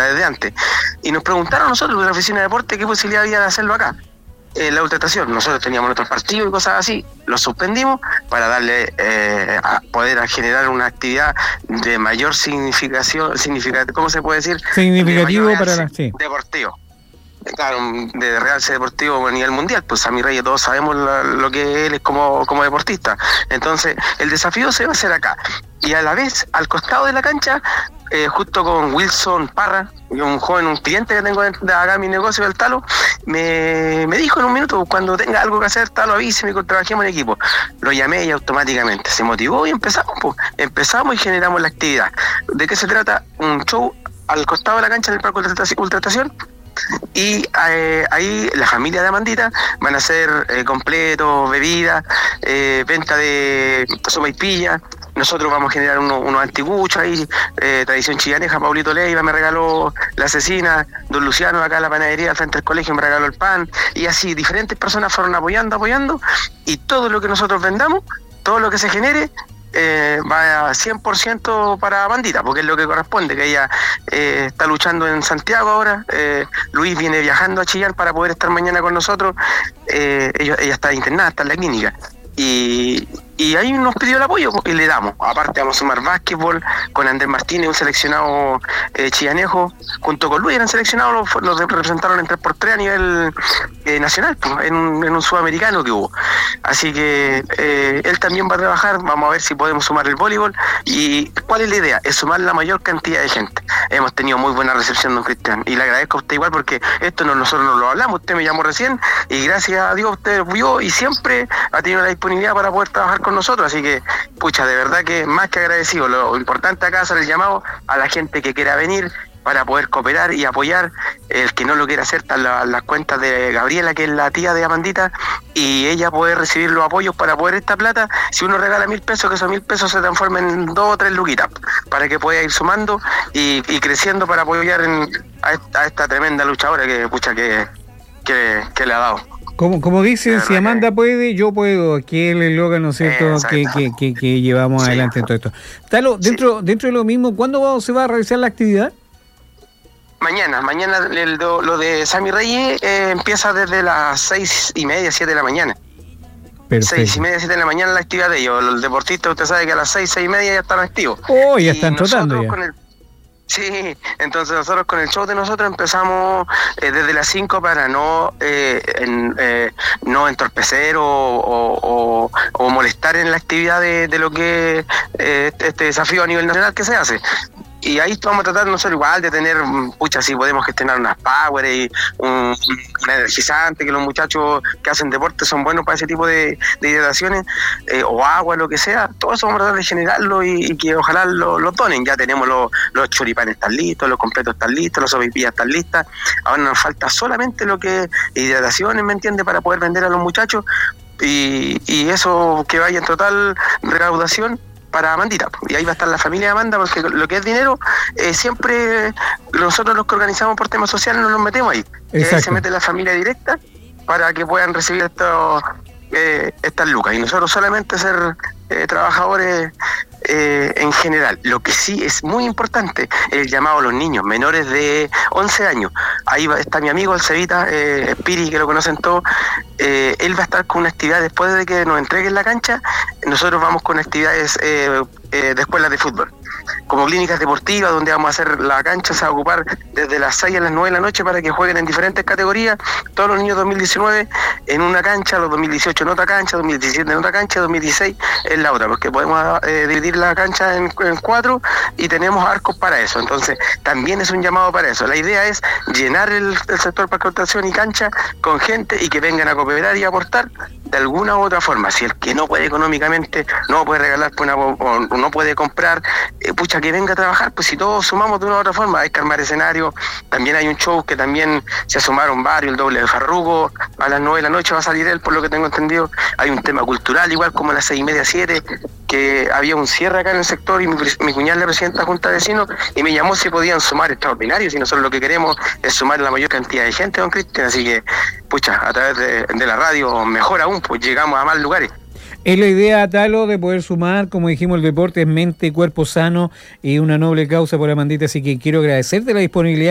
anda desde antes. Y nos preguntaron nosotros de la oficina de deporte qué posibilidad había de hacerlo acá. La ultratación, nosotros teníamos nuestros partidos y cosas así, los suspendimos para darle a poder generar una actividad de mayor significación, ¿cómo se puede decir? Significativo para la... Sí. Deportivo. Claro, de realce deportivo a nivel mundial, pues Sammy Reyes todos sabemos lo que él es como deportista. Entonces, el desafío se va a hacer acá. Y a la vez, al costado de la cancha, justo con Wilson Parra, un joven, un cliente que tengo de acá en mi negocio del Talo, me dijo en un minuto, cuando tenga algo que hacer, Talo, avíseme y trabajemos en equipo. Lo llamé y automáticamente se motivó y empezamos, pues. Empezamos y generamos la actividad. ¿De qué se trata? Un show al costado de la cancha del Parque Ultratación. Y ahí la familia de Amandita van a hacer completos, bebidas, venta de sopaipilla. Nosotros vamos a generar unos anticuchos ahí, tradición chillaneja. Paulito Leiva me regaló la cecina, don Luciano acá en la panadería al frente del colegio me regaló el pan, y así diferentes personas fueron apoyando, y todo lo que nosotros vendamos, todo lo que se genere, va a 100% para Amandita, porque es lo que corresponde, que ella está luchando en Santiago ahora. Luis viene viajando a Chillán para poder estar mañana con nosotros. Ella está internada, está en la clínica, y ahí nos pidió el apoyo y le damos. Aparte vamos a sumar básquetbol con Andrés Martínez, un seleccionado chillanejo, junto con Luis eran seleccionados, los representaron en 3x3 a nivel nacional, pues, en un sudamericano que hubo. Así que él también va a trabajar. Vamos a ver si podemos sumar el voleibol. ¿Y cuál es la idea? Es sumar la mayor cantidad de gente. Hemos tenido muy buena recepción, don Cristian, y le agradezco a usted igual, porque esto nosotros no lo hablamos, usted me llamó recién y gracias a Dios usted vio y siempre ha tenido la disponibilidad para poder trabajar con nosotros. Así que, pucha, de verdad que más que agradecido. Lo importante acá es hacer el llamado a la gente que quiera venir para poder cooperar y apoyar. El que no lo quiera hacer, están las cuentas de Gabriela, que es la tía de Amandita, y ella puede recibir los apoyos para poder esta plata. Si uno regala 1.000 pesos, que esos 1.000 pesos se transformen en 2 o 3 luquitas, para que pueda ir sumando y creciendo para apoyar a esta tremenda luchadora que, pucha, que le ha dado. Como dicen, si Amanda puede, yo puedo. Aquí el eslogan, ¿no es cierto?, que llevamos adelante en todo esto. Talo, dentro de lo mismo, ¿cuándo se va a realizar la actividad? Mañana lo de Sammy Reyes empieza desde las 6:30, 7 de la mañana. Perfecto. 6:30, 7 de la mañana la actividad de ellos. Los deportistas, usted sabe que a las 6, 6:30 ya están activos. Oh, ya están trotando ya. Sí, entonces nosotros con el show de nosotros empezamos desde las 5 para no entorpecer o molestar en la actividad de lo que este desafío a nivel nacional que se hace. Y ahí vamos a tratar nosotros igual de tener, pucha, si podemos gestionar unas power y un energizante, que los muchachos que hacen deporte son buenos para ese tipo de hidrataciones, o agua, lo que sea. Todo eso vamos a tratar de generarlo y que ojalá lo donen. Ya tenemos los choripanes están listos, los completos están listos, las sopaipillas están listas. Ahora nos falta solamente lo que es hidrataciones, ¿me entiende?, para poder vender a los muchachos, y eso que vaya en total recaudación para Amandita. Y ahí va a estar la familia de Amanda, porque lo que es dinero, siempre nosotros los que organizamos por temas sociales nos los metemos ahí. Y ahí se mete la familia directa para que puedan recibir estas lucas. Y nosotros solamente ser trabajadores en general. Lo que sí es muy importante es el llamado a los niños menores de 11 años. Ahí está mi amigo el Cevita, Piri, que lo conocen todos. Él va a estar con una actividad después de que nos entreguen la cancha. Nosotros vamos con actividades de escuelas de fútbol, como clínicas deportivas, donde vamos a hacer la cancha, se va a ocupar desde las 6 a las 9 de la noche para que jueguen en diferentes categorías. Todos los niños 2019 en una cancha, los 2018 en otra cancha, 2017 en otra cancha, 2016 en la otra, porque podemos dividir la cancha en 4 y tenemos arcos para eso. Entonces también es un llamado para eso. La idea es llenar el sector para explotación y cancha con gente y que vengan a cooperar y aportar de alguna u otra forma. Si el que no puede económicamente, no puede regalar o no puede comprar, pucha, que venga a trabajar. Pues si todos sumamos de una u otra forma, hay que armar escenario. También hay un show que también se sumaron varios, el doble de Farruko, a las 9 de la noche va a salir él, por lo que tengo entendido. Hay un tema cultural, igual como a las 6:30, 7, que había un cierre acá en el sector, y mi cuñada es la presidenta de la Junta de Vecinos, y me llamó si podían sumar extraordinarios, y nosotros lo que queremos es sumar la mayor cantidad de gente, don Cristian. Así que, pucha, a través de la radio, mejor aún, pues llegamos a más lugares. Es la idea, Talo, de poder sumar, como dijimos, el deporte es mente, cuerpo sano y una noble causa por Amandita, así que quiero agradecerte la disponibilidad